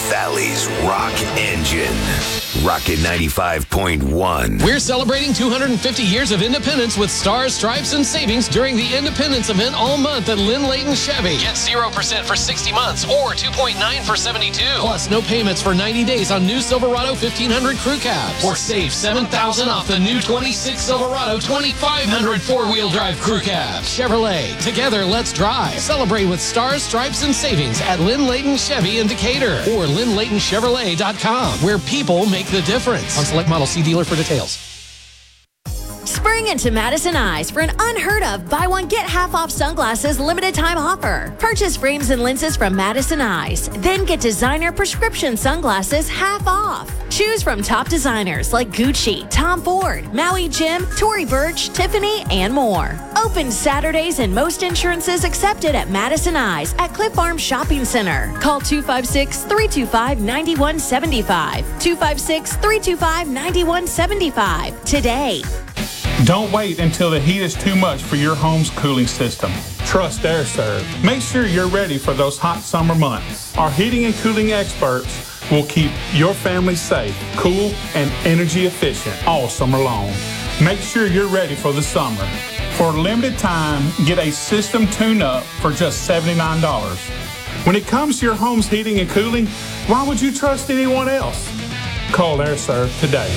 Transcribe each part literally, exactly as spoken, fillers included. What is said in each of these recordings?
Valley's rock engine. Rocket ninety-five point one. We're celebrating two hundred fifty years of independence with stars, stripes, and savings during the Independence event all month at Lynn Layton Chevy. Get zero percent for sixty months or two point nine for seventy-two. Plus, no payments for ninety days on new Silverado fifteen hundred crew cabs. Or save seven thousand dollars off the new twenty-six Silverado twenty-five hundred four-wheel drive crew cabs. Chevrolet. Together, let's drive. Celebrate with stars, stripes, and savings at Lynn Layton Chevy in Decatur or lynn layton chevrolet dot com, where people make the difference. On select model, see dealer for details. Spring into Madison Eyes for an unheard of buy one get half off sunglasses limited time offer. Purchase frames and lenses from Madison Eyes, then get designer prescription sunglasses half off. Choose from top designers like Gucci, Tom Ford, Maui Jim, Tory Burch, Tiffany, and more. Open Saturdays and most insurances accepted at Madison Eyes at Cliff Farm Shopping Center. Call two five six, three two five, nine one seven five. two five six, three two five, nine one seven five today. Don't wait until the heat is too much for your home's cooling system. Trust AirServe. Make sure you're ready for those hot summer months. Our heating and cooling experts will keep your family safe, cool, and energy efficient all summer long. Make sure you're ready for the summer. For a limited time, get a system tune-up for just seventy-nine dollars. When it comes to your home's heating and cooling, why would you trust anyone else? Call AirServe today.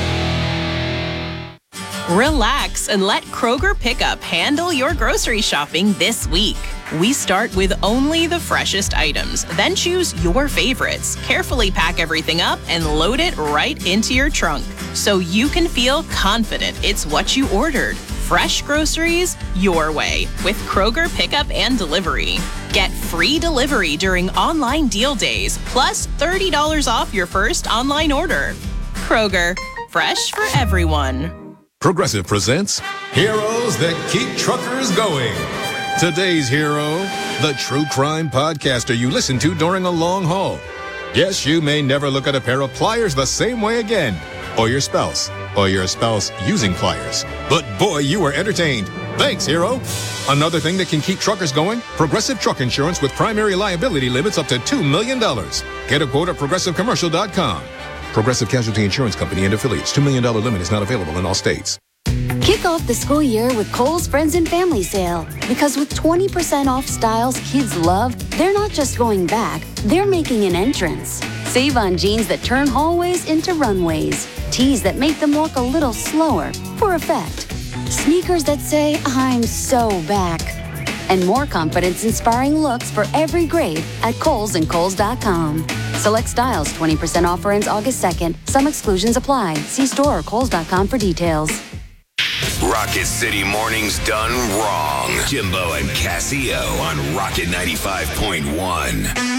Relax and let Kroger Pickup handle your grocery shopping this week. We start with only the freshest items, then choose your favorites. Carefully pack everything up and load it right into your trunk so you can feel confident it's what you ordered. Fresh groceries your way with Kroger Pickup and Delivery. Get free delivery during online deal days, plus thirty dollars off your first online order. Kroger, fresh for everyone. Progressive presents Heroes That Keep Truckers Going. Today's hero, the true crime podcaster you listen to during a long haul. Yes, you may never look at a pair of pliers the same way again, or your spouse, or your spouse using pliers. But boy, you were entertained. Thanks, hero. Another thing that can keep truckers going, Progressive Truck Insurance with primary liability limits up to two million dollars. Get a quote at progressive commercial dot com. Progressive Casualty Insurance Company and affiliates. two million dollars limit is not available in all states. Kick off the school year with Kohl's Friends and Family Sale. Because with twenty percent off styles kids love, they're not just going back, they're making an entrance. Save on jeans that turn hallways into runways. Tees that make them walk a little slower for effect. Sneakers that say, I'm so back. And more confidence-inspiring looks for every grade at Kohl's and Kohl's dot com. Select styles, twenty percent offer ends August second. Some exclusions apply. See store or Kohl's dot com for details. Rocket City Mornings done wrong. Jimbo and Casio on Rocket ninety-five point one.